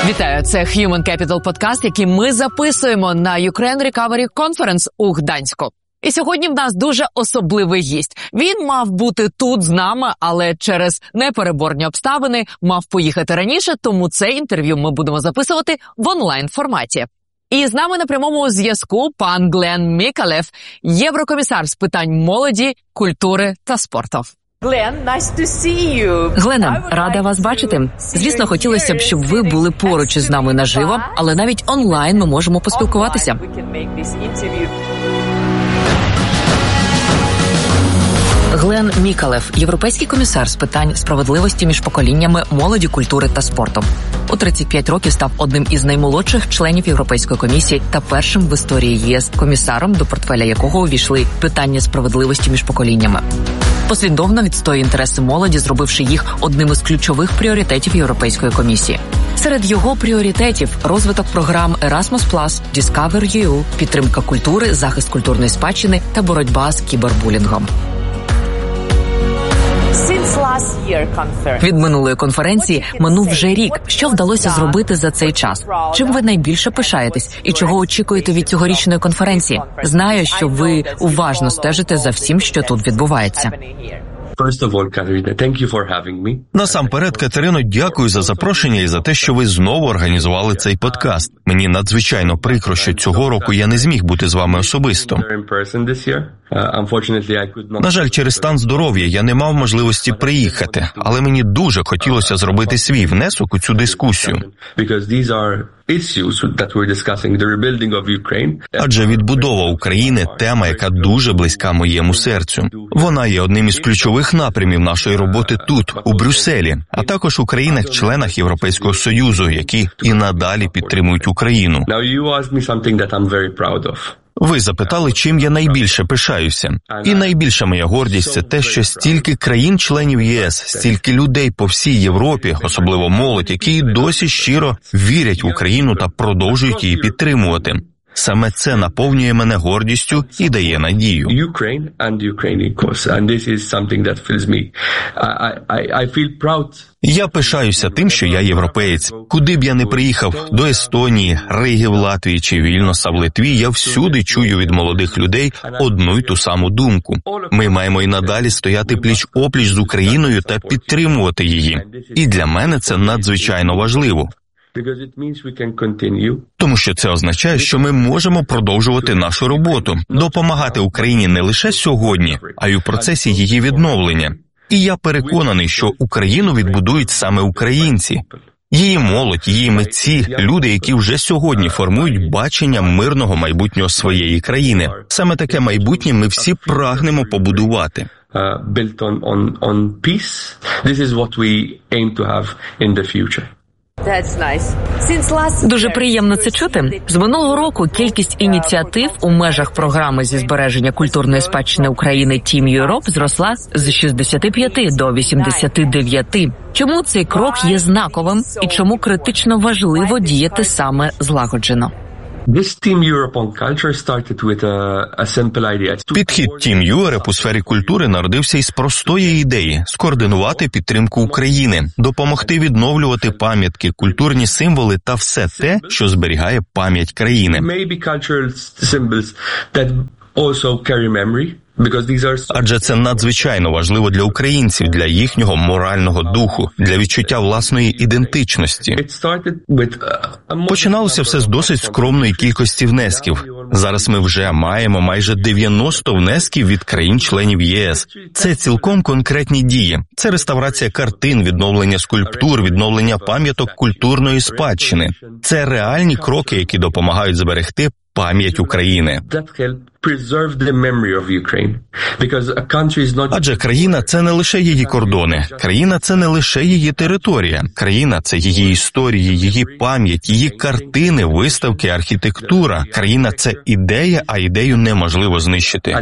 Вітаю, це Human Capital подкаст, який ми записуємо на Ukraine Recovery Conference у Гданську. І сьогодні в нас дуже особливий гість. Він мав бути тут з нами, але через непереборні обставини мав поїхати раніше, тому це інтерв'ю ми будемо записувати в онлайн-форматі. І з нами на прямому зв'язку пан Глен Мікалев, єврокомісар з питань молоді, культури та спорту. Глене, рада вас бачити. Звісно, хотілося б, щоб ви були поруч із нами наживо, але навіть онлайн ми можемо поспілкуватися. Глен Мікалев, європейський комісар з питань справедливості між поколіннями, молоді, культури та спорту. У 35 років став одним із наймолодших членів Європейської комісії та першим в історії ЄС комісаром, до портфеля якого увійшли питання справедливості між поколіннями. Послідовно відстоює інтереси молоді, зробивши їх одним із ключових пріоритетів Європейської комісії. Серед його пріоритетів – розвиток програм Erasmus+, Discover EU, підтримка культури, захист культурної спадщини та боротьба з кібербулінгом. Від минулої конференції минув вже рік. Що вдалося зробити за цей час? Чим ви найбільше пишаєтесь? І чого очікуєте від цьогорічної конференції? Знаю, що ви уважно стежите за всім, що тут відбувається. Насамперед, Катерино, дякую за запрошення і за те, що ви знову організували цей подкаст. Мені надзвичайно прикро, що цього року я не зміг бути з вами особисто. На жаль, через стан здоров'я я не мав можливості приїхати, але мені дуже хотілося зробити свій внесок у цю дискусію. Адже відбудова України – тема, яка дуже близька моєму серцю. Вона є одним із ключових напрямів нашої роботи тут, у Брюсселі, а також у країнах-членах Європейського Союзу, які і надалі підтримують Україну. Ви запитали, чим я найбільше пишаюся. І найбільша моя гордість – це те, що стільки країн-членів ЄС, стільки людей по всій Європі, особливо молодь, які досі щиро вірять в Україну та продовжують її підтримувати. Саме це наповнює мене гордістю і дає надію. Я пишаюся тим, що я європеєць. Куди б я не приїхав, до Естонії, Риги в Латвії чи Вільнюса в Литві, я всюди чую від молодих людей одну й ту саму думку. Ми маємо і надалі стояти пліч-опліч з Україною та підтримувати її. І для мене це надзвичайно важливо. Тому що це означає, що ми можемо продовжувати нашу роботу, допомагати Україні не лише сьогодні, а й у процесі її відновлення. І я переконаний, що Україну відбудують саме українці. Її молодь, її митці, люди, які вже сьогодні формують бачення мирного майбутнього своєї країни. Саме таке майбутнє ми всі прагнемо побудувати. Дуже приємно це чути. З минулого року кількість ініціатив у межах програми зі збереження культурної спадщини України Team Europe зросла з 65 до 89. Чому цей крок є знаковим і чому критично важливо діяти саме злагоджено? Підхід Team Europe у сфері культури народився із простої ідеї – скоординувати підтримку України, допомогти відновлювати пам'ятки, культурні символи та все те, що зберігає пам'ять країни. Адже це надзвичайно важливо для українців, для їхнього морального духу, для відчуття власної ідентичності. Починалося все з досить скромної кількості внесків. Зараз ми вже маємо майже 90 внесків від країн-членів ЄС. Це цілком конкретні дії. Це реставрація картин, відновлення скульптур, відновлення пам'яток культурної спадщини. Це реальні кроки, які допомагають зберегти пам'ять України. Адже країна – це не лише її кордони, країна – це не лише її територія, країна – це її історії, її пам'ять, її картини, виставки, архітектура. Країна – це ідея, а ідею неможливо знищити.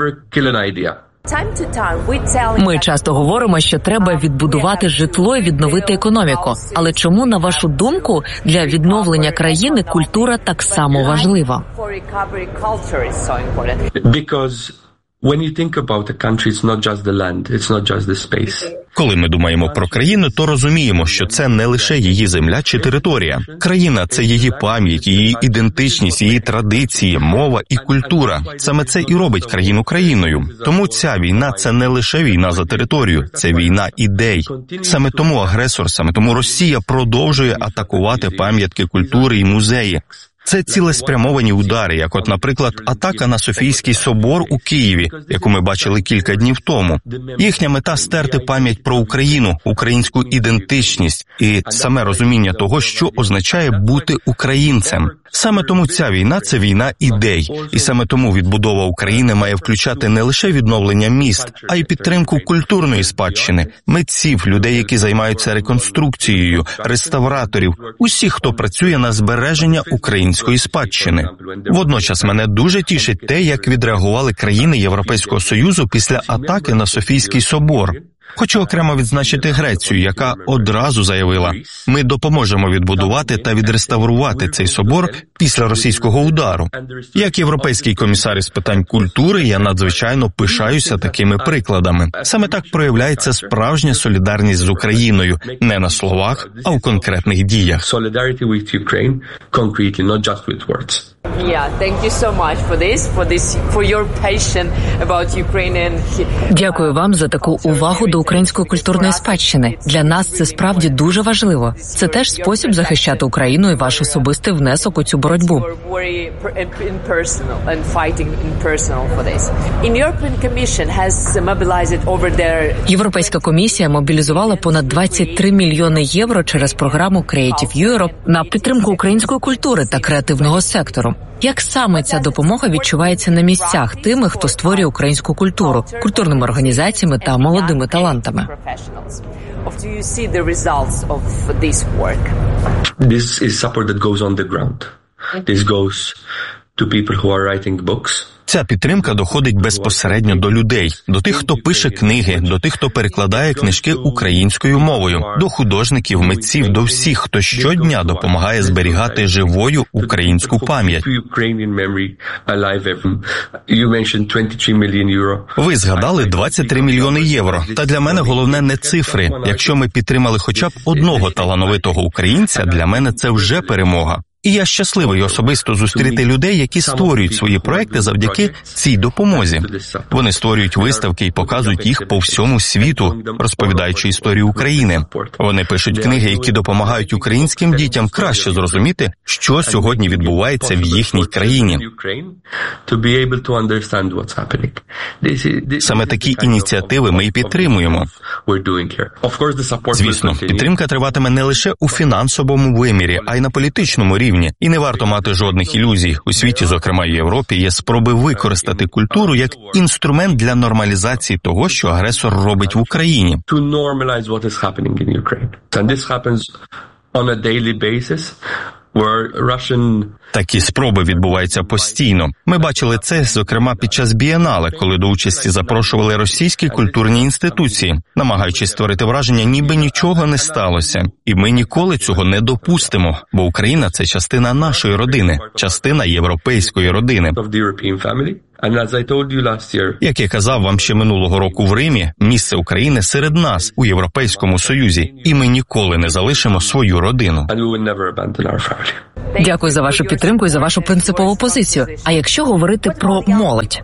Ми часто говоримо, що треба відбудувати житло і відновити економіку. Але чому, на вашу думку, для відновлення країни культура так само важлива? Коли ми думаємо про країну, то розуміємо, що це не лише її земля чи територія. Країна – це її пам'ять, її ідентичність, її традиції, мова і культура. Саме це і робить країну країною. Тому ця війна – це не лише війна за територію, це війна ідей. Саме тому агресор, саме тому Росія продовжує атакувати пам'ятки культури і музеї. Це цілеспрямовані удари, як от, наприклад, атака на Софійський собор у Києві, яку ми бачили кілька днів тому. Їхня мета – стерти пам'ять про Україну, українську ідентичність і саме розуміння того, що означає бути українцем. Саме тому ця війна – це війна ідей. І саме тому відбудова України має включати не лише відновлення міст, а й підтримку культурної спадщини, митців, людей, які займаються реконструкцією, реставраторів, усіх, хто працює на збереження української спадщини. Водночас мене дуже тішить те, як відреагували країни Європейського Союзу після атаки на Софійський собор. Хочу окремо відзначити Грецію, яка одразу заявила, ми допоможемо відбудувати та відреставрувати цей собор після російського удару. Як європейський комісар із питань культури, я надзвичайно пишаюся такими прикладами. Саме так проявляється справжня солідарність з Україною, не на словах, а у конкретних діях. Дякую вам за таку увагу до української культурної спадщини. Для нас це справді дуже важливо. Це теж спосіб захищати Україну і ваш особистий внесок у цю боротьбу. Європейська комісія мобілізувала понад 23 мільйони євро через програму Creative Europe на підтримку української культури та креативного сектору. Як саме ця допомога відчувається на місцях тими, хто створює українську культуру, культурними організаціями та молодими талантами? This is support that goes on the ground. This goes to people who are writing books. Ця підтримка доходить безпосередньо до людей, до тих, хто пише книги, до тих, хто перекладає книжки українською мовою, до художників, митців, до всіх, хто щодня допомагає зберігати живою українську пам'ять. Ви згадали 23 мільйони євро. Та для мене головне не цифри. Якщо ми підтримали хоча б одного талановитого українця, для мене це вже перемога. І я щасливий особисто зустріти людей, які створюють свої проекти завдяки цій допомозі. Вони створюють виставки і показують їх по всьому світу, розповідаючи історію України. Вони пишуть книги, які допомагають українським дітям краще зрозуміти, що сьогодні відбувається в їхній країні. Саме такі ініціативи ми і підтримуємо. Звісно, підтримка триватиме не лише у фінансовому вимірі, а й на політичному рівні. І не варто мати жодних ілюзій. У світі, зокрема в Європі, є спроби використати культуру як інструмент для нормалізації того, що агресор робить в Україні. Такі спроби відбуваються постійно. Ми бачили це, зокрема, під час бієнале, коли до участі запрошували російські культурні інституції, намагаючись створити враження, ніби нічого не сталося. І ми ніколи цього не допустимо, бо Україна – це частина нашої родини, частина європейської родини. Як я казав вам ще минулого року в Римі, місце України серед нас у Європейському Союзі, і ми ніколи не залишимо свою родину. Дякую за вашу підтримку і за вашу принципову позицію. А якщо говорити про молодь?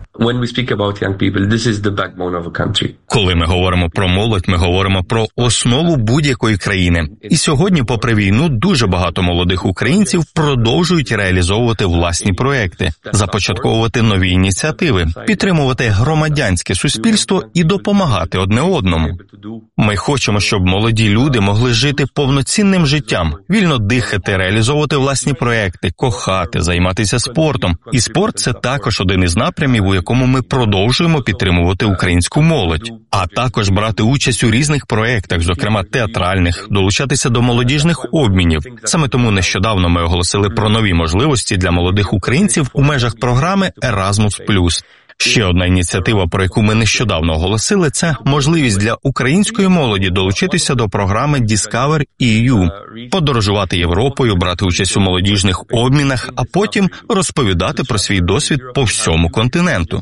Коли ми говоримо про молодь, ми говоримо про основу будь-якої країни. І сьогодні, попри війну, дуже багато молодих українців продовжують реалізовувати власні проекти, започатковувати нові ініціативи, підтримувати громадянське суспільство і допомагати одне одному. Ми хочемо, щоб молоді люди могли жити повноцінним життям, вільно дихати, реалізовувати власні проекти, кохати, займатися спортом. І спорт – це також один із напрямів, у якому ми продовжуємо підтримувати українську молодь. А також брати участь у різних проектах, зокрема театральних, долучатися до молодіжних обмінів. Саме тому нещодавно ми оголосили про нові можливості для молодих українців у межах програми Erasmus+. Ще одна ініціатива, про яку ми нещодавно оголосили, це можливість для української молоді долучитися до програми Discover EU, подорожувати Європою, брати участь у молодіжних обмінах, а потім розповідати про свій досвід по всьому континенту.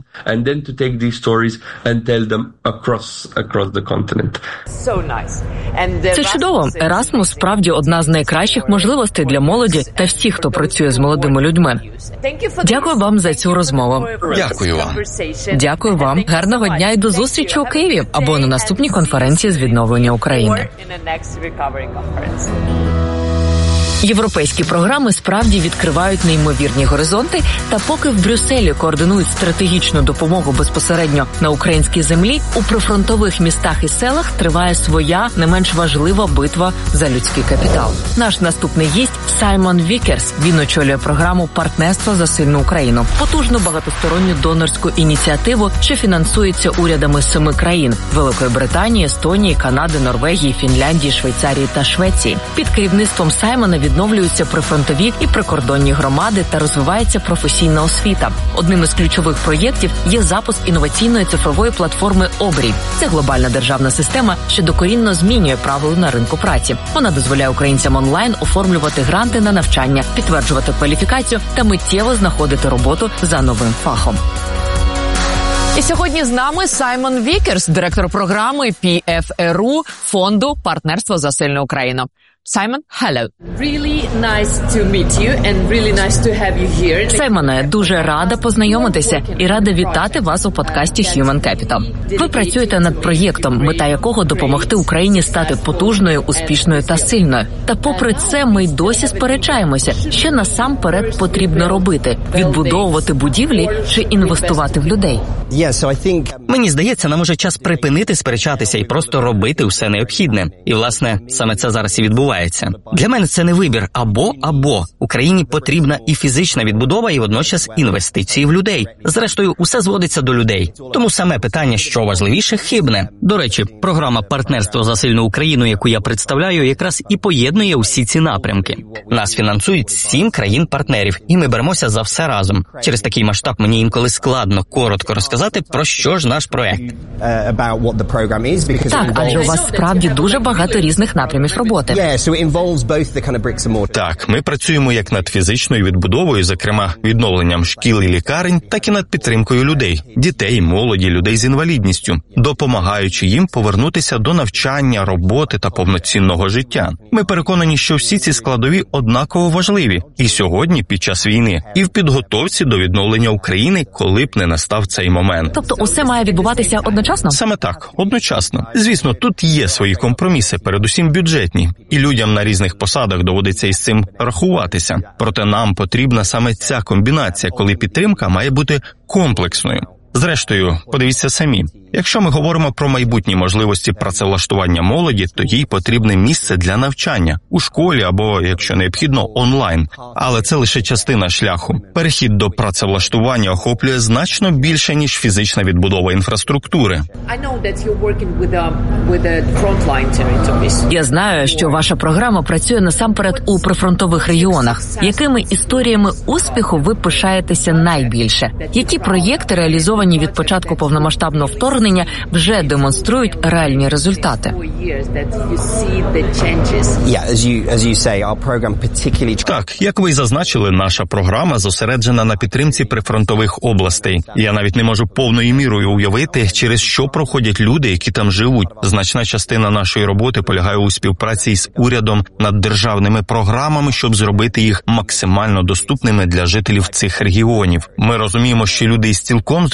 Це чудово. Ерасмус справді одна з найкращих можливостей для молоді та всіх, хто працює з молодими людьми. Дякую вам за цю розмову. Дякую вам. Дякую вам. Гарного дня і до зустрічі у Києві або на наступній конференції з відновлення України. Європейські програми справді відкривають неймовірні горизонти, та поки в Брюсселі координують стратегічну допомогу безпосередньо на українській землі, у прифронтових містах і селах триває своя, не менш важлива битва за людський капітал. Наш наступний гість – Саймон Вікерс. Він очолює програму «Партнерство за сильну Україну» – потужну багатосторонню донорську ініціативу, що фінансується урядами 7 країн – Великої Британії, Естонії, Канади, Норвегії, Фінляндії, Швейцарії та Швеції. Під керівництвом Саймона відновлюються прифронтові і прикордонні громади та розвивається професійна освіта. Одним із ключових проєктів є запуск інноваційної цифрової платформи «Обрій». Це глобальна державна система, що докорінно змінює правила на ринку праці. Вона дозволяє українцям онлайн оформлювати гранти на навчання, підтверджувати кваліфікацію та миттєво знаходити роботу за новим фахом. І сьогодні з нами Саймон Вікерс, директор програми PFRU фонду «Партнерство за сильну Україну». Саймон, hello. Саймоне, дуже рада познайомитися і рада вітати вас у подкасті Human Capital. Ви працюєте над проєктом, мета якого допомогти Україні стати потужною, успішною та сильною. Та попри це ми й досі сперечаємося, що насамперед потрібно робити – відбудовувати будівлі чи інвестувати в людей. Мені здається, нам уже час припинити сперечатися і просто робити все необхідне. І, власне, саме це зараз і відбувається. Для мене це не вибір або. Україні потрібна і фізична відбудова, і водночас інвестиції в людей. Зрештою, усе зводиться до людей. Тому саме питання, що важливіше, хибне. До речі, програма «Партнерство за сильну Україну», яку я представляю, якраз і поєднує усі ці напрямки. Нас фінансують 7 країн-партнерів, і ми беремося за все разом. Через такий масштаб мені інколи складно коротко розказати, про що ж наш проект. Так, адже у вас справді дуже багато різних напрямів роботи. Так, ми працюємо як над фізичною відбудовою, зокрема відновленням шкіл і лікарень, так і над підтримкою людей, дітей, молоді, людей з інвалідністю, допомагаючи їм повернутися до навчання, роботи та повноцінного життя. Ми переконані, що всі ці складові однаково важливі і сьогодні під час війни, і в підготовці до відновлення України, коли б не настав цей момент. Тобто усе має відбуватися одночасно? Саме так, одночасно. Звісно, тут є свої компроміси, передусім бюджетні, і людям на різних посадах доводиться із цим рахуватися. Проте нам потрібна саме ця комбінація, коли підтримка має бути комплексною. Зрештою, подивіться самі. Якщо ми говоримо про майбутні можливості працевлаштування молоді, то їй потрібне місце для навчання у школі або, якщо необхідно, онлайн. Але це лише частина шляху. Перехід до працевлаштування охоплює значно більше, ніж фізична відбудова інфраструктури. Я знаю, що ваша програма працює насамперед у прифронтових регіонах. Якими історіями успіху ви пишаєтеся найбільше? Які проєкти, реалізовані від початку повномасштабного вторгнення, вже демонструють реальні результати? Так, як ви й зазначили, наша програма зосереджена на підтримці прифронтових областей. Я навіть не можу повною мірою уявити, через що проходять люди, які там живуть. Значна частина нашої роботи полягає у співпраці із урядом над державними програмами, щоб зробити їх максимально доступними для жителів цих регіонів. Ми розуміємо, що люди із цілком